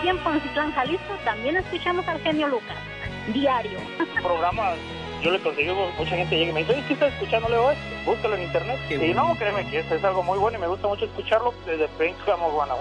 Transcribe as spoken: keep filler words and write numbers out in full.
aquí en Poncitlán, Jalisco, también escuchamos al genio Lucas, diario. Programa, yo le conseguí, mucha gente llega y me dice, oye, ¿qué estás escuchando? Le digo, búscalo en internet. Qué y bueno. No, créeme que es, es algo muy bueno y me gusta mucho escucharlo desde Pénjamo, Guanajuato.